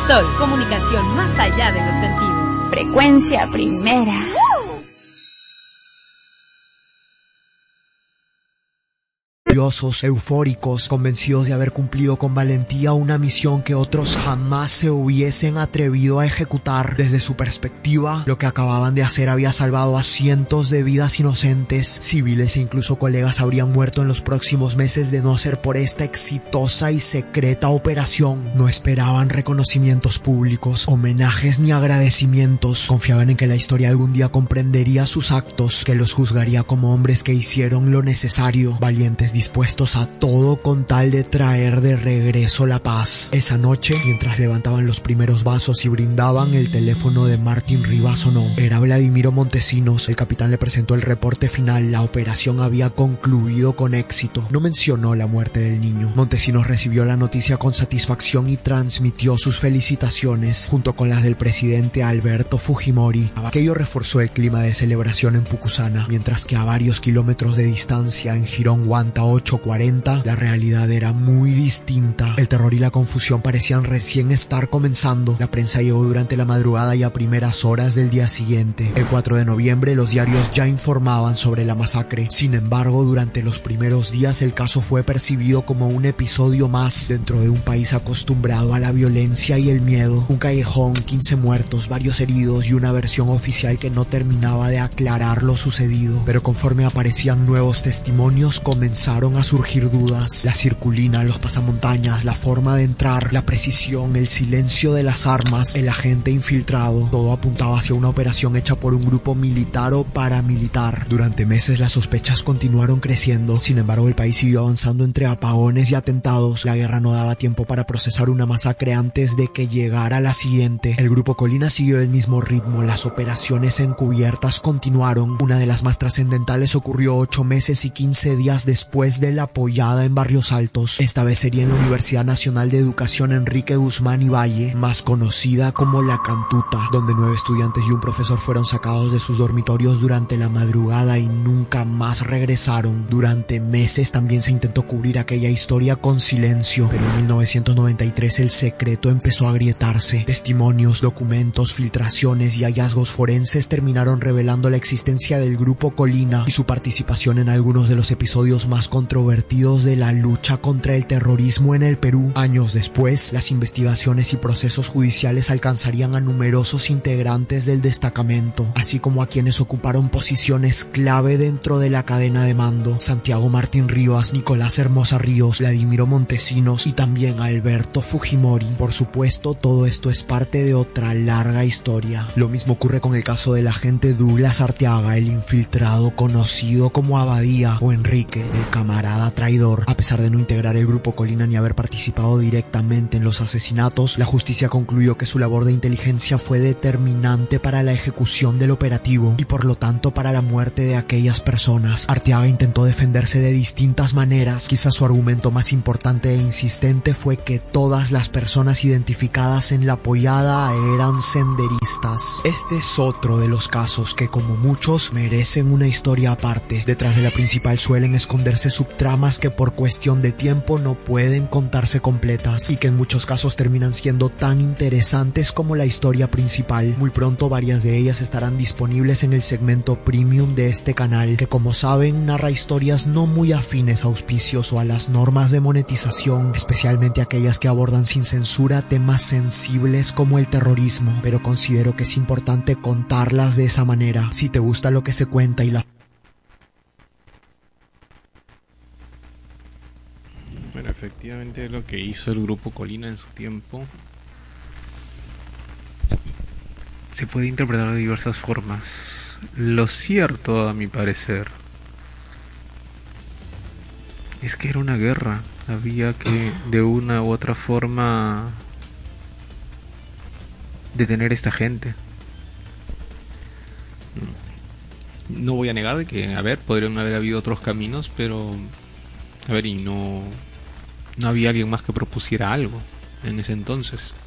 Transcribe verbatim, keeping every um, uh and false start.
Sol, comunicación más allá de los sentidos. Frecuencia primera. Orgullosos, eufóricos, convencidos de haber cumplido con valentía una misión que otros jamás se hubiesen atrevido a ejecutar. Desde su perspectiva, lo que acababan de hacer había salvado a cientos de vidas inocentes. Civiles e incluso colegas habrían muerto en los próximos meses de no ser por esta exitosa y secreta operación. No esperaban reconocimientos públicos, homenajes ni agradecimientos. Confiaban en que la historia algún día comprendería sus actos, que los juzgaría como hombres que hicieron lo necesario, valientes dispuestos a todo con tal de traer de regreso la paz. Esa noche, mientras levantaban los primeros vasos y brindaban, el teléfono de Martín Rivas sonó. Era Vladimiro Montesinos. El capitán le presentó el reporte final. La operación había concluido con éxito. No mencionó la muerte del niño. Montesinos recibió la noticia con satisfacción y transmitió sus felicitaciones, junto con las del presidente Alberto Fujimori. Aquello reforzó el clima de celebración en Pucusana, mientras que a varios kilómetros de distancia, en Girón Guanta ocho cuarenta, la realidad era muy distinta. El terror y la confusión parecían recién estar comenzando. La prensa llegó durante la madrugada y a primeras horas del día siguiente. El cuatro de noviembre, los diarios ya informaban sobre la masacre. Sin embargo, durante los primeros días el caso fue percibido como un episodio más dentro de un país acostumbrado a la violencia y el miedo. Un callejón, quince muertos, varios heridos y una versión oficial que no terminaba de aclarar lo sucedido. Pero conforme aparecían nuevos testimonios, comenzaron a surgir dudas. La circulina, los pasamontañas, la forma de entrar, la precisión, el silencio de las armas, el agente infiltrado, todo apuntaba hacia una operación hecha por un grupo militar o paramilitar. Durante meses las sospechas continuaron creciendo. Sin embargo, el país siguió avanzando entre apagones y atentados. La guerra no daba tiempo para procesar una masacre antes de que llegara la siguiente. El grupo Colina siguió el mismo ritmo. Las operaciones encubiertas continuaron. Una de las más trascendentales ocurrió ocho meses y quince días después de la apoyada en Barrios Altos. Esta vez sería en la Universidad Nacional de Educación Enrique Guzmán y Valle, más conocida como La Cantuta, donde nueve estudiantes y un profesor fueron sacados de sus dormitorios durante la madrugada y nunca más regresaron. Durante meses también se intentó cubrir aquella historia con silencio, pero en mil novecientos noventa y tres el secreto empezó a agrietarse. Testimonios, documentos, filtraciones y hallazgos forenses terminaron revelando la existencia del grupo Colina y su participación en algunos de los episodios más controvertidos de la lucha contra el terrorismo en el Perú. Años después, las investigaciones y procesos judiciales alcanzarían a numerosos integrantes del destacamento, así como a quienes ocuparon posiciones clave dentro de la cadena de mando: Santiago Martín Rivas, Nicolás Hermosa Ríos, Vladimiro Montesinos y también Alberto Fujimori. Por supuesto, todo esto es parte de otra larga historia. Lo mismo ocurre con el caso del agente Douglas Arteaga, el infiltrado conocido como Abadía o Enrique, el camarada traidor. A pesar de no integrar el grupo Colina ni haber participado directamente en los asesinatos, la justicia concluyó que su labor de inteligencia fue determinante para la ejecución del operativo y por lo tanto para la muerte de aquellas personas. Arteaga intentó defenderse de distintas maneras. Quizás su argumento más importante e insistente fue que todas las personas identificadas en la apoyada eran senderistas. Este es otro de los casos que, como muchos, merecen una historia aparte. Detrás de la principal suelen esconderse subtramas que por cuestión de tiempo no pueden contarse completas y que en muchos casos terminan siendo tan interesantes como la historia principal. Muy pronto varias de ellas estarán disponibles en el segmento premium de este canal, que, como saben, narra historias no muy afines a auspicios o a las normas de monetización, especialmente aquellas que abordan sin censura temas sensibles como el terrorismo, pero considero que es importante contarlas de esa manera. Si te gusta lo que se cuenta y la Bueno, efectivamente lo que hizo el grupo Colina en su tiempo se puede interpretar de diversas formas. Lo cierto, a mi parecer, es que era una guerra. Había que, de una u otra forma, detener a esta gente. No voy a negar de que, a ver, podrían haber habido otros caminos, pero, a ver, y no... no había alguien más que propusiera algo en ese entonces.